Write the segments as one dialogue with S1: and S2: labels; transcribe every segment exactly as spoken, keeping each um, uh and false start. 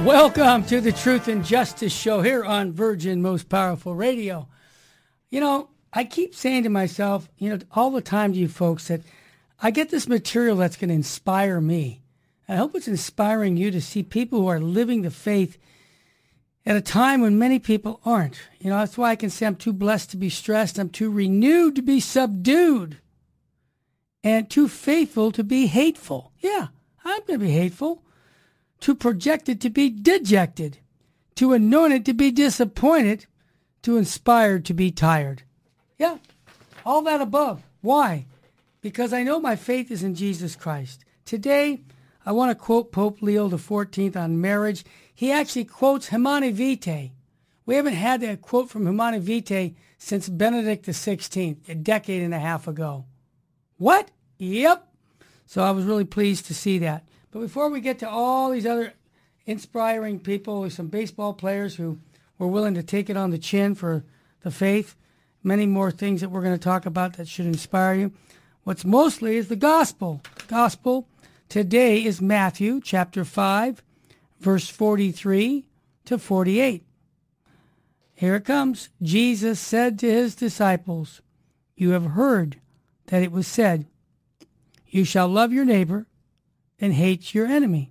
S1: Welcome to the Truth and Justice Show here on Virgin Most Powerful Radio. You know, I keep saying to myself, you know, all the time to you folks that I get this material that's going to inspire me. I hope it's inspiring you to see people who are living the faith at a time when many people aren't. You know, that's why I can say I'm too blessed to be stressed. I'm too renewed to be subdued. And too faithful to be hateful. Yeah, I'm going to be hateful. Too projected to be dejected. Too anointed to be disappointed. Too inspired to be tired. Yeah, all that above. Why? Because I know my faith is in Jesus Christ. Today, I want to quote Pope Leo the fourteenth on marriage. He actually quotes Humanae Vitae. We haven't had that quote from Humanae Vitae since Benedict the sixteenth, a decade and a half ago. What? Yep. So I was really pleased to see that. But before we get to all these other inspiring people, there's some baseball players who were willing to take it on the chin for the faith, many more things that we're going to talk about that should inspire you. What's mostly is the gospel. The gospel today is Matthew chapter five, verse forty-three to forty-eight. Here it comes. Jesus said to his disciples, "You have heard that it was said, 'You shall love your neighbor and hate your enemy.'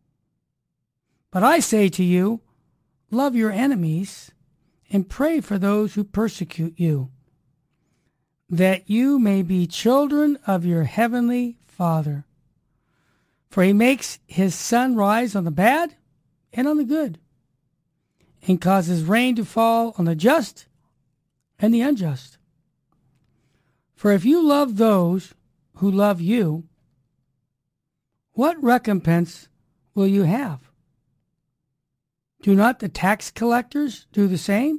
S1: But I say to you, love your enemies and pray for those who persecute you, that you may be children of your heavenly Father. For he makes his sun rise on the bad and on the good, and causes rain to fall on the just and the unjust. For if you love those who love you, what recompense will you have? Do not the tax collectors do the same?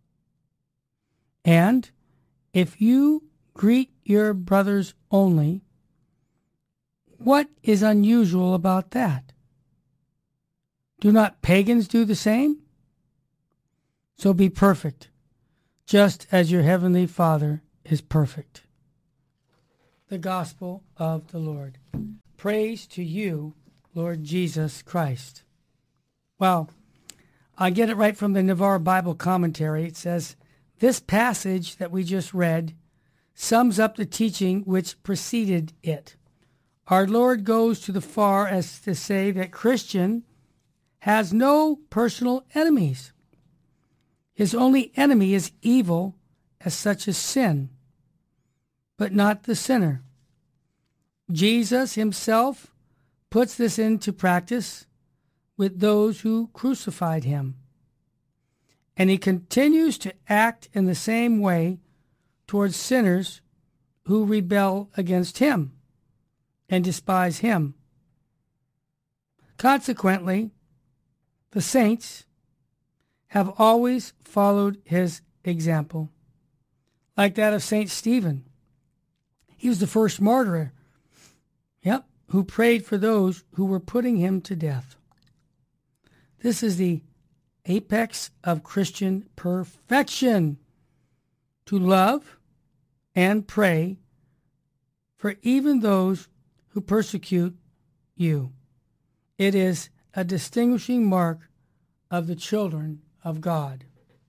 S1: And if you greet your brothers only, what is unusual about that? Do not pagans do the same? So be perfect, just as your heavenly Father is perfect." The Gospel of the Lord. Praise to you, Lord Jesus Christ. Well, I get it right from the Navarre Bible Commentary. It says, this passage that we just read sums up the teaching which preceded it. Our Lord goes to the far as to say that Christian has no personal enemies. His only enemy is evil, as such as sin, but not the sinner. Jesus himself puts this into practice with those who crucified him. And he continues to act in the same way towards sinners who rebel against him and despise him. Consequently, the saints have always followed his example, like that of Saint Stephen. He was the first martyr, yep, who prayed for those who were putting him to death. This is the apex of Christian perfection, to love and pray for even those who persecute you. It is a distinguishing mark of the children of God.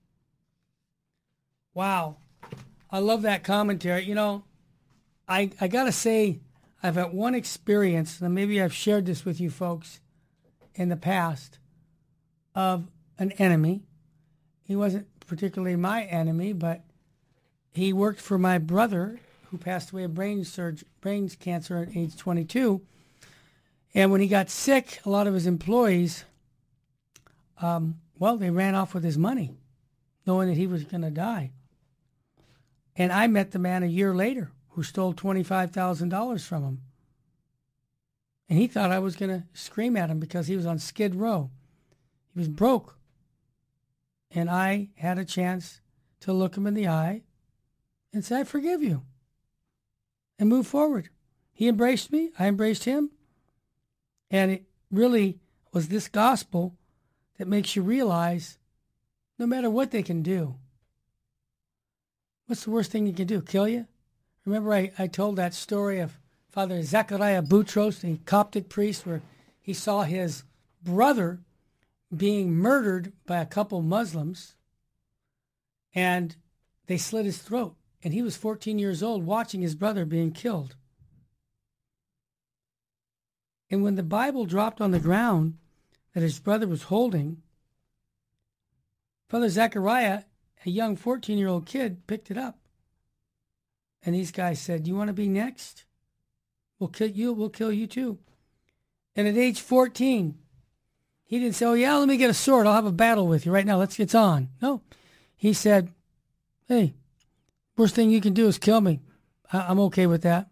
S1: Wow. I love that commentary. You know, I, I got to say, I've had one experience, and maybe I've shared this with you folks in the past, of an enemy. He wasn't particularly my enemy, but he worked for my brother, who passed away of brain surge, brain cancer at age twenty-two. And when he got sick, a lot of his employees, um, well, they ran off with his money, knowing that he was going to die. And I met the man a year later who stole twenty-five thousand dollars from him. And he thought I was going to scream at him because he was on Skid Row. He was broke. And I had a chance to look him in the eye and say, I forgive you, and move forward. He embraced me. I embraced him. And it really was this gospel that makes you realize no matter what they can do, what's the worst thing you can do? Kill you? Remember I, I told that story of Father Zechariah Boutros, the Coptic priest, where he saw his brother being murdered by a couple Muslims, and they slit his throat. And he was fourteen years old watching his brother being killed. And when the Bible dropped on the ground that his brother was holding, Brother Zechariah, a young fourteen-year-old kid, picked it up. And these guys said, "You want to be next? We'll kill you. We'll kill you too." And at age fourteen, he didn't say, "Oh yeah, let me get a sword. I'll have a battle with you right now. Let's get on." No, he said, "Hey, worst thing you can do is kill me. I- I'm okay with that."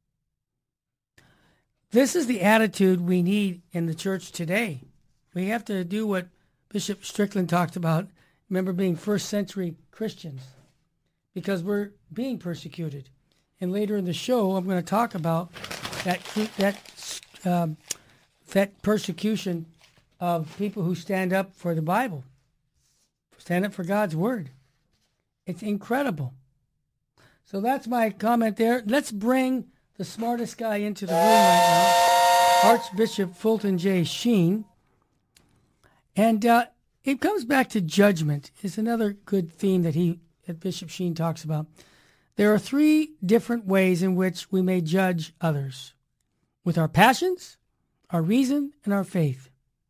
S1: This is the attitude we need in the church today. We have to do what Bishop Strickland talked about. Remember, being first century Christians, because we're being persecuted. And later in the show, I'm going to talk about that that um, that persecution of people who stand up for the Bible, stand up for God's word. It's incredible. So that's my comment there. Let's bring the smartest guy into the room right now, Archbishop Fulton J. Sheen. And uh, it comes back to judgment. It's another good theme that he, that Bishop Sheen talks about. There are three different ways in which we may judge others: with our passions, our reason, and our faith.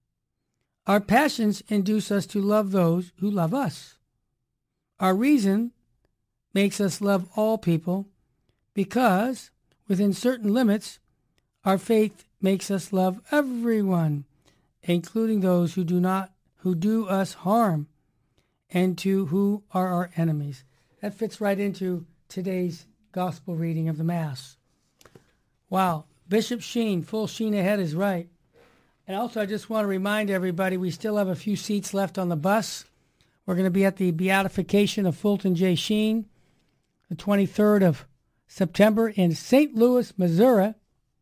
S1: Our passions induce us to love those who love us. Our reason makes us love all people because, within certain limits, our faith makes us love everyone, including those who do not, who do us harm, and to who are our enemies. That fits right into today's gospel reading of the Mass. Wow. Bishop Sheen, full Sheen ahead is right. And also, I just want to remind everybody, we still have a few seats left on the bus. We're going to be at the beatification of Fulton J. Sheen, the twenty-third of September in Saint Louis, Missouri.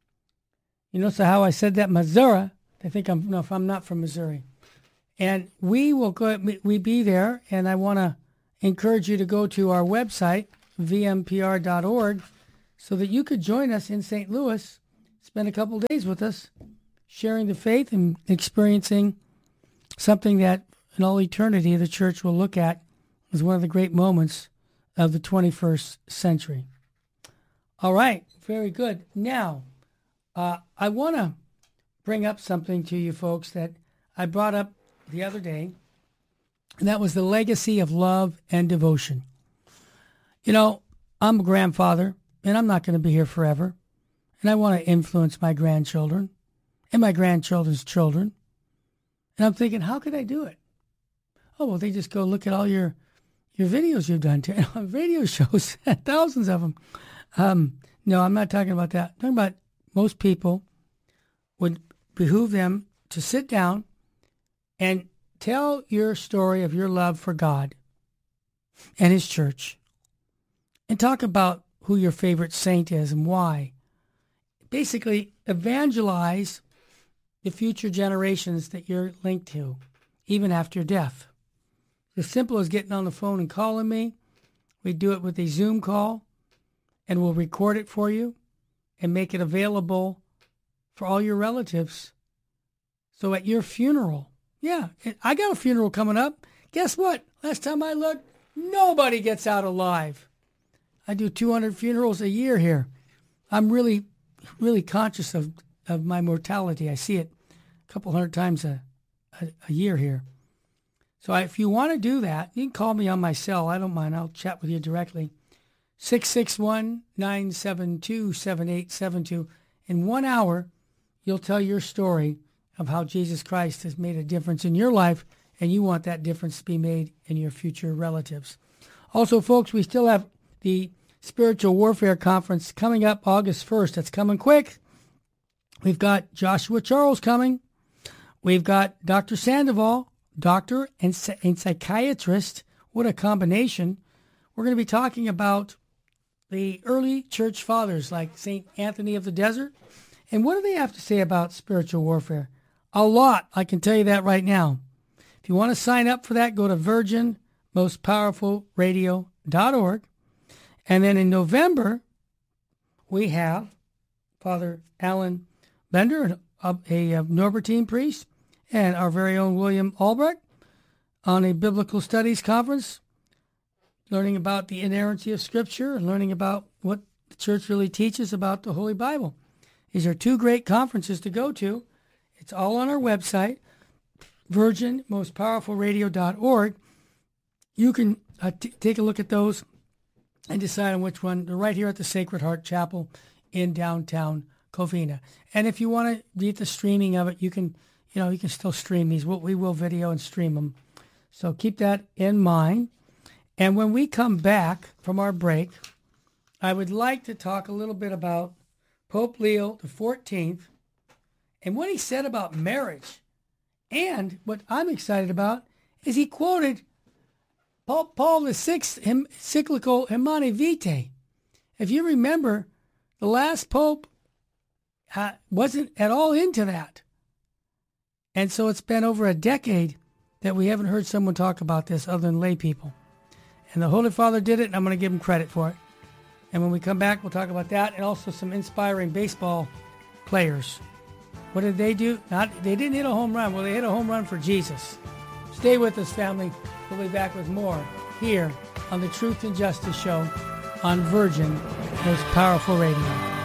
S1: You notice how I said that, Missouri? They think I'm, no, I'm not from Missouri. And we will go, we be there, and I want to encourage you to go to our website, v m p r dot org, so that you could join us in Saint Louis, spend a couple days with us, sharing the faith and experiencing something that in all eternity the church will look at as one of the great moments of the twenty-first century. All right, very good. Now, uh, I want to bring up something to you folks that I brought up the other day, and that was the legacy of love and devotion. You know, I'm a grandfather, and I'm not going to be here forever, and I want to influence my grandchildren and my grandchildren's children. And I'm thinking, how could I do it? Oh, well, they just go look at all your your videos you've done, to, radio shows, thousands of them. Um, no, I'm not talking about that. I'm talking about most people would behoove them to sit down and tell your story of your love for God and His church, and talk about who your favorite saint is and why. Basically, evangelize the future generations that you're linked to, even after death. As simple as getting on the phone and calling me. We do it with a Zoom call, and we'll record it for you and make it available for all your relatives. So at your funeral, yeah, I got a funeral coming up. Guess what? Last time I looked, nobody gets out alive. I do two hundred funerals a year here. I'm really, really conscious of, of my mortality. I see it a couple hundred times a, a, a year here. So if you want to do that, you can call me on my cell. I don't mind. I'll chat with you directly. six six one, nine seven two, seven eight seven two. In one hour, you'll tell your story of how Jesus Christ has made a difference in your life, and you want that difference to be made in your future relatives. Also, folks, we still have the Spiritual Warfare Conference coming up August first. That's coming quick. We've got Joshua Charles coming. We've got Doctor Sandoval, doctor and, and psychiatrist. What a combination. We're going to be talking about the early church fathers like Saint Anthony of the Desert. And what do they have to say about spiritual warfare? A lot. I can tell you that right now. If you want to sign up for that, go to virgin most powerful radio dot org. And then in November, we have Father Alan Bender, a, a, a Norbertine priest, and our very own William Albrecht on a Biblical Studies Conference, learning about the inerrancy of Scripture and learning about what the church really teaches about the Holy Bible. These are two great conferences to go to. It's all on our website, virgin most powerful radio dot org. You can uh, t- take a look at those and decide on which one. They're right here at the Sacred Heart Chapel in downtown Covina. And if you want to read the streaming of it, you can, you know, you can still stream these. We'll, we will video and stream them. So keep that in mind. And when we come back from our break, I would like to talk a little bit about Pope Leo the fourteenth and what he said about marriage. And what I'm excited about is he quoted Paul, Paul the sixth encyclical Humanae Vitae. If you remember, the last pope uh, wasn't at all into that. And so it's been over a decade that we haven't heard someone talk about this other than lay people. And the Holy Father did it, and I'm going to give him credit for it. And when we come back, we'll talk about that and also some inspiring baseball players. What did they do? Not They didn't hit a home run. Well, they hit a home run for Jesus. Stay with us, family. We'll be back with more here on the Truth and Justice Show on Virgin Most Powerful Radio.